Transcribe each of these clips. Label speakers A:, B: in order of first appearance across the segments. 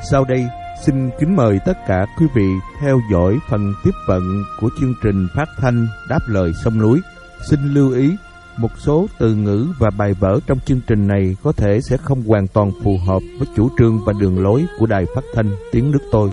A: Sau đây, xin kính mời tất cả quý vị theo dõi phần tiếp vận của chương trình phát thanh Đáp Lời Sông Núi. Xin lưu ý, một số từ ngữ và bài vở trong chương trình này có thể sẽ không hoàn toàn phù hợp với chủ trương và đường lối của Đài Phát thanh Tiếng Nước Tôi.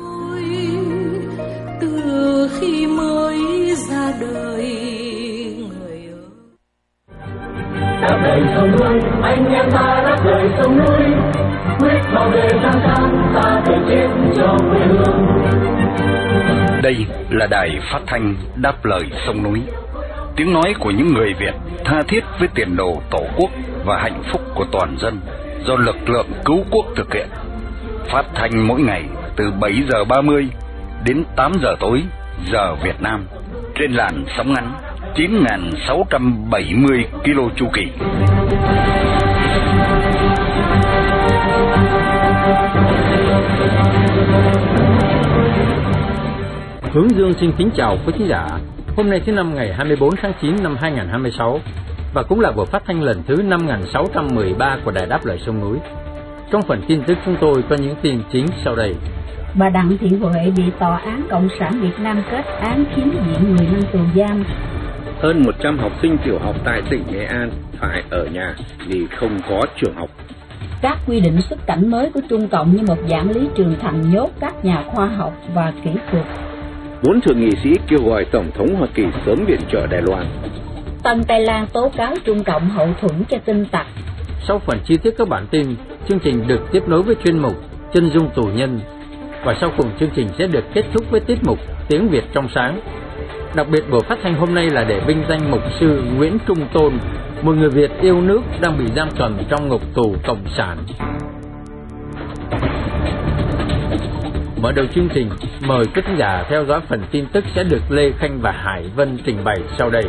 B: Từ khi mới ra đời, người ơi.
C: Đáp lời sông núi, anh em ta đáp lời sông núi, quyết bảo vệ khang trang, ta phải chết cho quê hương.
D: Đây là đài phát thanh Đáp Lời Sông Núi, tiếng nói của những người Việt tha thiết với tiền đồ tổ quốc và hạnh phúc của toàn dân, do lực lượng cứu quốc thực hiện. Phát thanh mỗi ngày từ 7:30 đến 8 giờ tối giờ Việt Nam trên làn sóng ngắn 9.670 km chu kỳ.
E: Hướng Dương xin kính chào quý khán giả. Hôm nay thứ năm ngày 24 tháng 9 năm 2026 và cũng là buổi phát thanh lần thứ 5613 của Đài Đáp Lời Sông Núi. Trong phần tin tức chúng tôi có những tin chính sau đây.
F: Bà Đặng Thị Huệ bị Tòa án Cộng sản Việt Nam kết án khiếm diện 10 năm tù giam.
G: Hơn 100 học sinh tiểu học tại tỉnh Nghệ An phải ở nhà vì không có trường học.
F: Các quy định xuất cảnh mới của Trung Cộng như một dạng lý trường thành nhốt các nhà khoa học và kỹ thuật.
G: 4 thượng nghị sĩ kêu gọi Tổng thống Hoa Kỳ sớm viện trợ Đài Loan.
F: Tân Tây Lan tố cáo Trung Cộng hậu thuẫn cho tin tặc.
E: Sau phần chi tiết các bản tin, chương trình được tiếp nối với chuyên mục Chân dung tù nhân. Và sau cùng chương trình sẽ được kết thúc với tiết mục Tiếng Việt trong sáng. Đặc biệt buổi phát thanh hôm nay là để vinh danh mục sư Nguyễn Trung Tôn, một người Việt yêu nước đang bị giam cầm trong ngục tù cộng sản. Mở đầu chương trình, mời quý khán giả theo dõi phần tin tức sẽ được Lê Khanh và Hải Vân trình bày sau đây.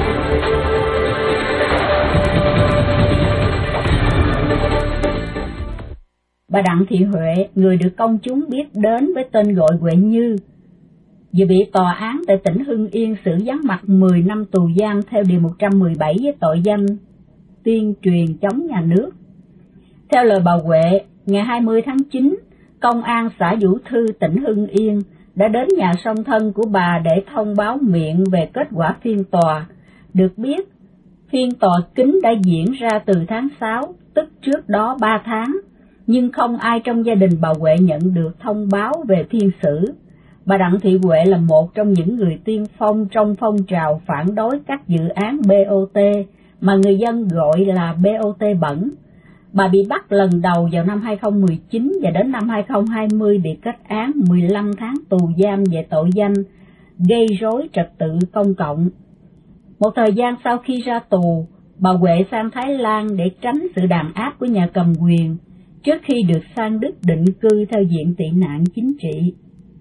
F: Bà Đặng Thị Huệ, người được công chúng biết đến với tên gọi Huệ Như, vừa bị tòa án tại tỉnh Hưng Yên xử vắng mặt 10 năm tù giam theo điều 117 với tội danh tuyên truyền chống nhà nước. Theo lời bà Huệ, ngày 20 tháng 9, Công an xã Vũ Thư, tỉnh Hưng Yên đã đến nhà song thân của bà để thông báo miệng về kết quả phiên tòa. Được biết, phiên tòa kín đã diễn ra từ tháng 6, tức trước đó 3 tháng, nhưng không ai trong gia đình bà Huệ nhận được thông báo về phiên xử. Bà Đặng Thị Huệ là một trong những người tiên phong trong phong trào phản đối các dự án BOT mà người dân gọi là BOT bẩn. Bà bị bắt lần đầu vào năm 2019 và đến năm 2020 bị kết án 15 tháng tù giam về tội danh gây rối trật tự công cộng. Một thời gian sau khi ra tù, bà Huệ sang Thái Lan để tránh sự đàn áp của nhà cầm quyền, trước khi được sang Đức định cư theo diện tị nạn chính trị.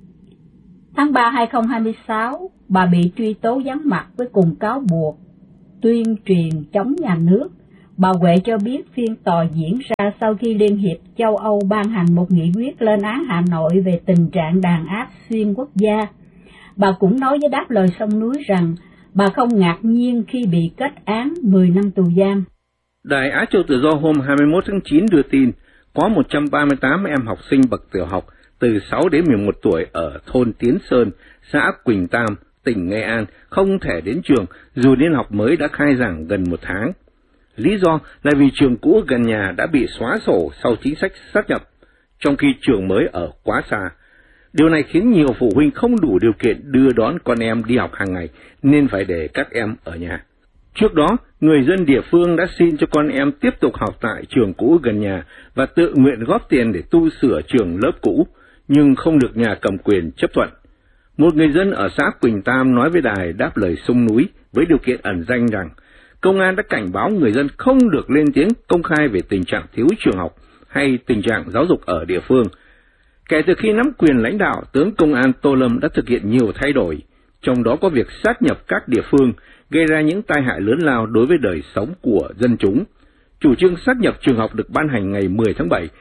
F: Tháng 3 2026, bà bị truy tố vắng mặt với cùng cáo buộc tuyên truyền chống nhà nước. Bà Huệ cho biết phiên tòa diễn ra sau khi Liên hiệp châu Âu ban hành một nghị quyết lên án Hà Nội về tình trạng đàn áp xuyên quốc gia. Bà cũng nói với Đáp Lời Sông Núi rằng bà không ngạc nhiên khi bị kết án 10 năm tù giam.
G: Đài Á Châu Tự Do hôm 21 tháng 9 đưa tin có 138 em học sinh bậc tiểu học từ 6 đến 11 tuổi ở thôn Tiến Sơn, xã Quỳnh Tam, tỉnh Nghệ An không thể đến trường dù niên học mới đã khai giảng gần 1 tháng. Lý do là vì trường cũ gần nhà đã bị xóa sổ sau chính sách sát nhập, trong khi trường mới ở quá xa. Điều này khiến nhiều phụ huynh không đủ điều kiện đưa đón con em đi học hàng ngày nên phải để các em ở nhà. Trước đó, người dân địa phương đã xin cho con em tiếp tục học tại trường cũ gần nhà và tự nguyện góp tiền để tu sửa trường lớp cũ, nhưng không được nhà cầm quyền chấp thuận. Một người dân ở xã Quỳnh Tam nói với Đài Đáp Lời Sông Núi với điều kiện ẩn danh rằng công an đã cảnh báo người dân không được lên tiếng công khai về tình trạng thiếu trường học hay tình trạng giáo dục ở địa phương. Kể từ khi nắm quyền lãnh đạo, tướng công an Tô Lâm đã thực hiện nhiều thay đổi, trong đó có việc sát nhập các địa phương, gây ra những tai hại lớn lao đối với đời sống của dân chúng. Chủ trương sát nhập trường học được ban hành ngày 10 tháng 7,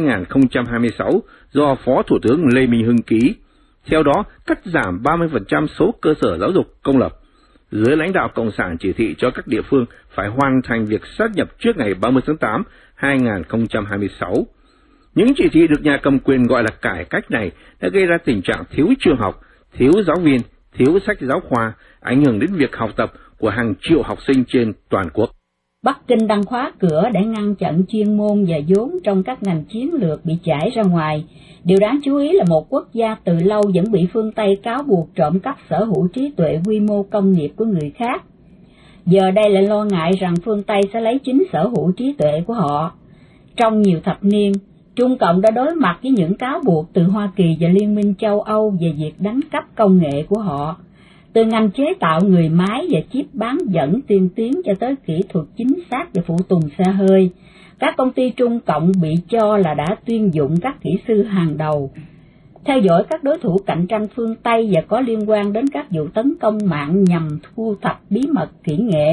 G: 2026 do Phó Thủ tướng Lê Minh Hưng ký. Theo đó, cắt giảm 30% số cơ sở giáo dục công lập. Dưới lãnh đạo Cộng sản chỉ thị cho các địa phương phải hoàn thành việc sát nhập trước ngày 30 tháng 8, 2026. Những chỉ thị được nhà cầm quyền gọi là cải cách này đã gây ra tình trạng thiếu trường học, thiếu giáo viên, thiếu sách giáo khoa, ảnh hưởng đến việc học tập của hàng triệu học sinh trên toàn quốc.
F: Bắc Kinh đang khóa cửa để ngăn chặn chuyên môn và vốn trong các ngành chiến lược bị chảy ra ngoài. Điều đáng chú ý là một quốc gia từ lâu vẫn bị phương Tây cáo buộc trộm cắp sở hữu trí tuệ quy mô công nghiệp của người khác. Giờ đây lại lo ngại rằng phương Tây sẽ lấy chính sở hữu trí tuệ của họ. Trong nhiều thập niên, Trung Cộng đã đối mặt với những cáo buộc từ Hoa Kỳ và Liên minh châu Âu về việc đánh cắp công nghệ của họ. Từ ngành chế tạo người máy và chip bán dẫn tiên tiến cho tới kỹ thuật chính xác và phụ tùng xe hơi, các công ty Trung Cộng bị cho là đã tuyển dụng các kỹ sư hàng đầu. Theo dõi các đối thủ cạnh tranh phương Tây và có liên quan đến các vụ tấn công mạng nhằm thu thập bí mật kỹ nghệ.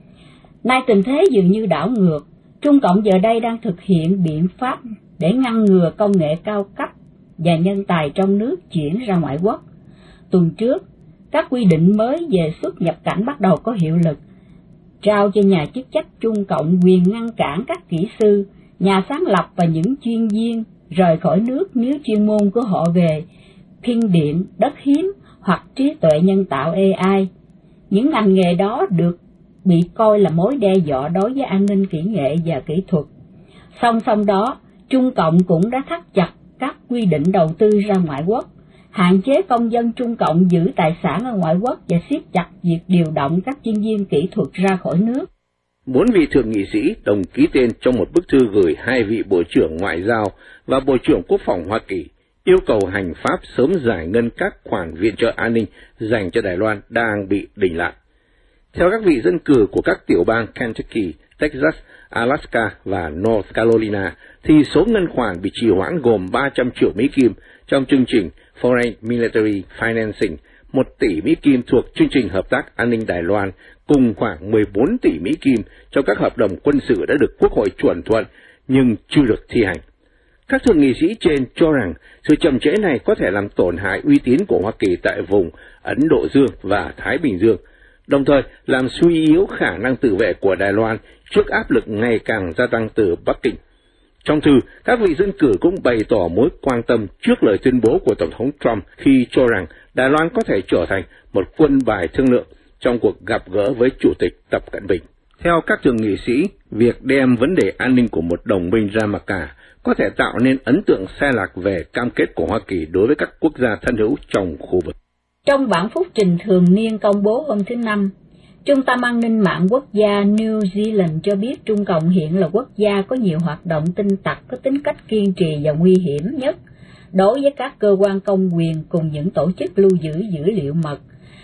F: Nay tình thế dường như đảo ngược, Trung Cộng giờ đây đang thực hiện biện pháp để ngăn ngừa công nghệ cao cấp và nhân tài trong nước chuyển ra ngoại quốc. Tuần trước, các quy định mới về xuất nhập cảnh bắt đầu có hiệu lực, trao cho nhà chức trách Trung Cộng quyền ngăn cản các kỹ sư, nhà sáng lập và những chuyên viên rời khỏi nước nếu chuyên môn của họ về pin điện, đất hiếm hoặc trí tuệ nhân tạo AI. Những ngành nghề đó được bị coi là mối đe dọa đối với an ninh kỹ nghệ và kỹ thuật. Song song đó, Trung Cộng cũng đã thắt chặt các quy định đầu tư ra ngoại quốc, hạn chế công dân Trung Cộng giữ tài sản ở ngoại quốc và siết chặt việc điều động các chuyên viên kỹ thuật ra khỏi nước.
G: 4 vị thượng nghị sĩ đồng ký tên trong một bức thư gửi 2 vị Bộ trưởng Ngoại giao và Bộ trưởng Quốc phòng Hoa Kỳ, yêu cầu hành pháp sớm giải ngân các khoản viện trợ an ninh dành cho Đài Loan đang bị đình lại. Theo các vị dân cử của các tiểu bang Kentucky, Texas, Alaska và North Carolina, thì số ngân khoản bị trì hoãn gồm 300 triệu Mỹ Kim trong chương trình Foreign Military Financing, 1 tỷ Mỹ Kim thuộc chương trình hợp tác an ninh Đài Loan, cùng khoảng 14 tỷ Mỹ Kim trong các hợp đồng quân sự đã được Quốc hội chuẩn thuận nhưng chưa được thi hành. Các thượng nghị sĩ trên cho rằng sự chậm trễ này có thể làm tổn hại uy tín của Hoa Kỳ tại vùng Ấn Độ Dương và Thái Bình Dương, đồng thời làm suy yếu khả năng tự vệ của Đài Loan trước áp lực ngày càng gia tăng từ Bắc Kinh. Trong thư, các vị dân cử cũng bày tỏ mối quan tâm trước lời tuyên bố của Tổng thống Trump khi cho rằng Đài Loan có thể trở thành một quân bài thương lượng trong cuộc gặp gỡ với Chủ tịch Tập Cận Bình. Theo các thượng nghị sĩ, việc đem vấn đề an ninh của một đồng minh ra mặc cả có thể tạo nên ấn tượng sai lạc về cam kết của Hoa Kỳ đối với các quốc gia thân hữu trong khu vực.
F: Trong bản phúc trình thường niên công bố hôm thứ Năm, Trung tâm An ninh mạng quốc gia New Zealand cho biết Trung Cộng hiện là quốc gia có nhiều hoạt động tin tặc có tính cách kiên trì và nguy hiểm nhất đối với các cơ quan công quyền cùng những tổ chức lưu giữ dữ liệu mật.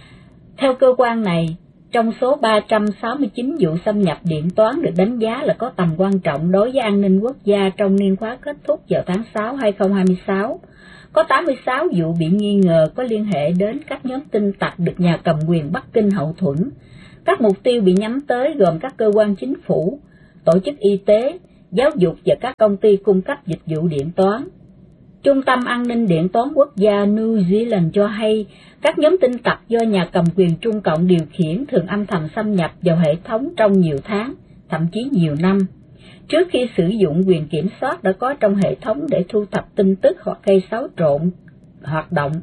F: Theo cơ quan này, trong số 369 vụ xâm nhập điện toán được đánh giá là có tầm quan trọng đối với an ninh quốc gia trong niên khóa kết thúc vào tháng 6 2026, có 86 vụ bị nghi ngờ có liên hệ đến các nhóm tin tặc được nhà cầm quyền Bắc Kinh hậu thuẫn. Các mục tiêu bị nhắm tới gồm các cơ quan chính phủ, tổ chức y tế, giáo dục và các công ty cung cấp dịch vụ điện toán. Trung tâm An ninh Điện toán Quốc gia New Zealand cho hay các nhóm tin tặc do nhà cầm quyền Trung Cộng điều khiển thường âm thầm xâm nhập vào hệ thống trong nhiều tháng, thậm chí nhiều năm, trước khi sử dụng quyền kiểm soát đã có trong hệ thống để thu thập tin tức hoặc gây xáo trộn hoạt động.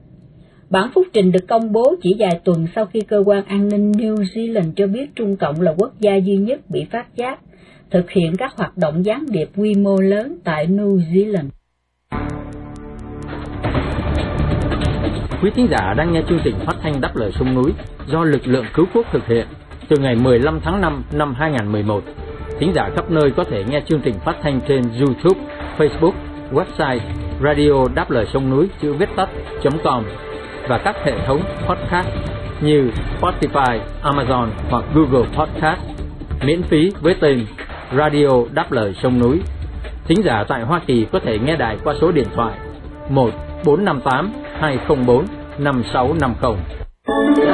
F: Bản phúc trình được công bố chỉ vài tuần sau khi cơ quan an ninh New Zealand cho biết Trung Cộng là quốc gia duy nhất bị phát giác thực hiện các hoạt động gián điệp quy mô lớn tại New Zealand.
E: Quý thính giả đang nghe chương trình phát thanh Đáp Lời Sông Núi do lực lượng cứu quốc thực hiện từ ngày 15 tháng 5 năm 2011. Thính giả khắp nơi có thể nghe chương trình phát thanh trên YouTube, Facebook, website radio đáp lời sông núi chữ viết tắt.com và các hệ thống podcast như Spotify, Amazon hoặc Google Podcast miễn phí với tên Radio Đáp Lời Sông Núi. Thính giả tại Hoa Kỳ có thể nghe đài qua số điện thoại 1-458-204-5650.